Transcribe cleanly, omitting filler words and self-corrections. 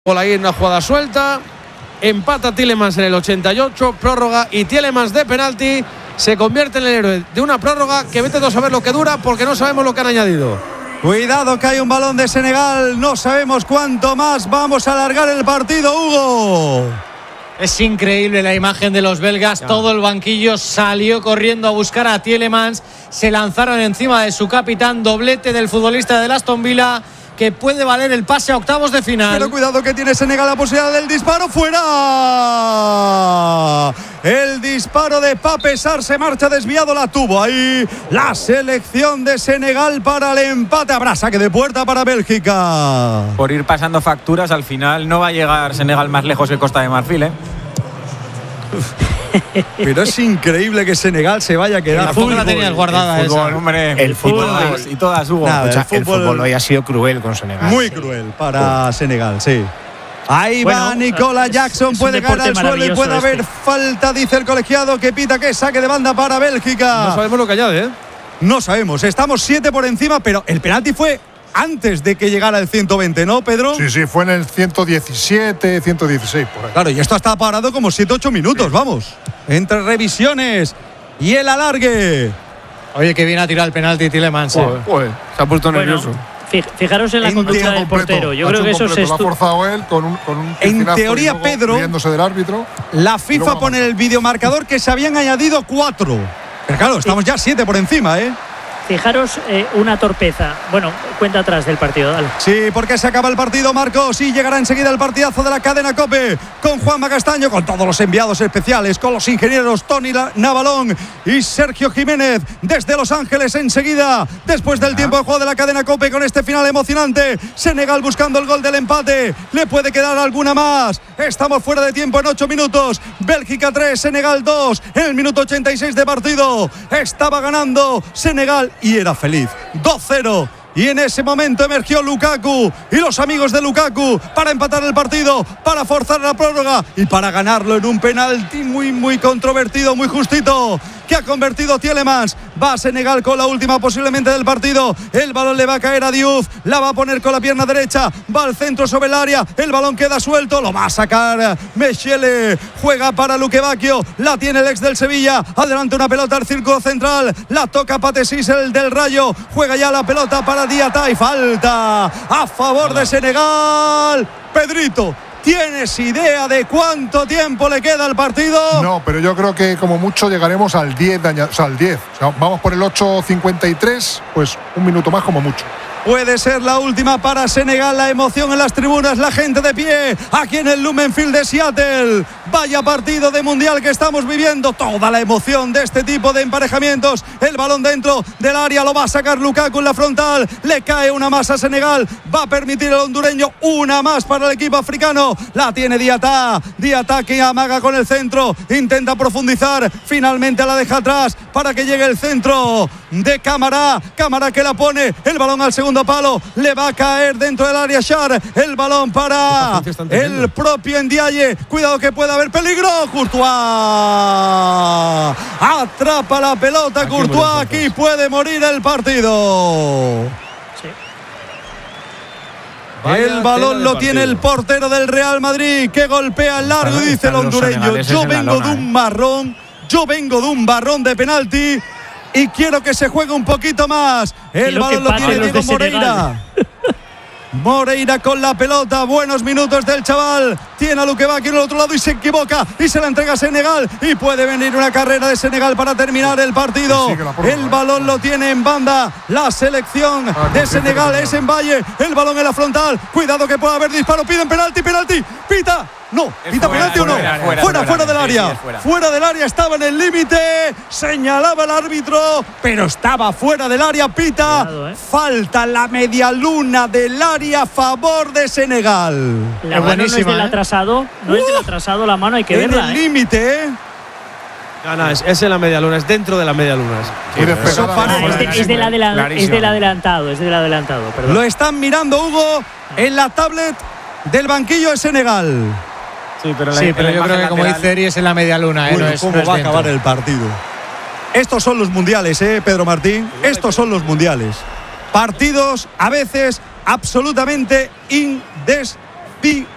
Ahí en una jugada suelta, empata Tielemans en el 88, prórroga, y Tielemans de penalti se convierte en el héroe de una prórroga que vete a saber lo que dura, porque no sabemos lo que han añadido. Cuidado que hay un balón de Senegal, no sabemos cuánto más. Vamos a alargar el partido, Hugo. Es increíble la imagen de los belgas. Todo el banquillo salió corriendo a buscar a Tielemans. Se lanzaron encima de su capitán. Doblete del futbolista del Aston Villa, que puede valer el pase a octavos de final. Pero cuidado que tiene Senegal la posibilidad del disparo. ¡Fuera! El disparo de Pape Sarr se marcha desviado, la tuvo ahí la selección de Senegal para el empate. Habrá saque de puerta para Bélgica. Por ir pasando facturas, al final no va a llegar Senegal más lejos que Costa de Marfil, ¿eh? Pero es increíble que Senegal se vaya a quedar. La fútbol la tenías guardada. El fútbol, hombre, el fútbol y todas, Hugo. Nada, el fútbol hoy ha sido cruel con Senegal. Muy cruel para Senegal, sí. Ahí va Nicola Jackson, puede caer al suelo y puede haber falta, dice el colegiado, que pita que saque de banda para Bélgica. No sabemos lo que añade, ¿eh? No sabemos, estamos 7 por encima, pero el penalti fue antes de que llegara el 120, ¿no, Pedro? Sí, fue en el 117, 116, por ahí. Claro, y esto está parado como 7-8 minutos, sí. Vamos. Entre revisiones y el alargue. Oye, que viene a tirar el penalti Tielemans. Se ha puesto nervioso. Fijaros en la conducta del portero. Yo creo que eso se lo ha forzado él con un en teoría, Pedro, riéndose del árbitro. La FIFA pone en el videomarcador que se habían añadido 4. Pero claro, estamos ya 7 por encima, ¿eh? Fijaros una torpeza. Bueno, cuenta atrás del partido, dale. Sí, porque se acaba el partido, Marcos, y llegará enseguida el partidazo de la cadena COPE con Juanma Castaño, con todos los enviados especiales, con los ingenieros Tony Navalón y Sergio Jiménez desde Los Ángeles. Enseguida, después del tiempo de juego de la cadena COPE, con este final emocionante, Senegal buscando el gol del empate. Le puede quedar alguna más. Estamos fuera de tiempo en 8 minutos. Bélgica 3, Senegal 2. En el minuto 86 de partido estaba ganando Senegal y era feliz. 2-0. Y en ese momento emergió Lukaku y los amigos de Lukaku para empatar el partido, para forzar la prórroga y para ganarlo en un penalti muy controvertido, muy justito, que ha convertido Tielemans. Va a Senegal con la última posiblemente del partido. El balón le va a caer a Diouf, la va a poner con la pierna derecha, va al centro sobre el área, el balón queda suelto, lo va a sacar Mechele, juega para Luque Bacchio, la tiene el ex del Sevilla, adelante una pelota al círculo central, la toca Patesís, el del Rayo, juega ya la pelota para Diatta y falta a favor de Senegal. Pedrito, ¿tienes idea de cuánto tiempo le queda al partido? No, pero yo creo que como mucho llegaremos al 10, al 10. O sea, vamos por el 8:53, pues un minuto más como mucho. Puede ser la última para Senegal. La emoción en las tribunas, la gente de pie aquí en el Lumen Field de Seattle. Vaya partido de mundial que estamos viviendo. Toda la emoción de este tipo de emparejamientos. El balón dentro del área, lo va a sacar Lukaku en la frontal. Le cae una más a Senegal. Va a permitir el hondureño una más para el equipo africano. La tiene Diatta. Diatta que amaga con el centro. Intenta profundizar. Finalmente la deja atrás para que llegue el centro de Camara. Camara que la pone. El balón al segundo palo, le va a caer dentro del área Sarr, el balón para el propio Ndiaye, cuidado que puede haber peligro. Courtois atrapa la pelota, Courtois, aquí puede morir el partido. El balón lo tiene el portero del Real Madrid, que golpea el largo y dice el hondureño: yo vengo de un marrón de penalti y quiero que se juegue un poquito más. El balón lo tiene Diego Moreira. Moreira con la pelota, buenos minutos del chaval, tiene a Luque Bacchio en el otro lado y se equivoca y se la entrega a Senegal y puede venir una carrera de Senegal para terminar el partido. El balón lo tiene en banda la selección de Senegal, es en Valle, el balón en la frontal, cuidado que puede haber disparo, piden penalti, pita. No, pita penalti o no. Fuera del área. Fuera del área, estaba en el límite. Señalaba el árbitro, pero estaba fuera del área. Pita. Falta la media luna del área a favor de Senegal. La mano no es del atrasado. No es del atrasado la mano, hay que verla. En el límite, es en la media luna, es dentro de la media luna. Es del adelantado. Perdón. Lo están mirando, Hugo, en la tablet del banquillo de Senegal. Sí, pero yo creo que, como dice Eri, es en la media luna. Bueno, ¿cómo va a acabar el partido? Estos son los mundiales, Pedro Martín. Estos son los mundiales. Partidos a veces absolutamente indescifrables.